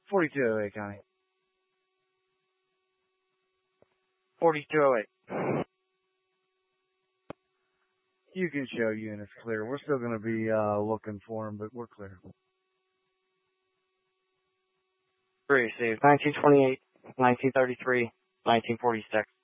4208, Connie. 4208. You can show units clear. We're still going to be looking for them, but we're clear. Received. 1928, 1933, 1946.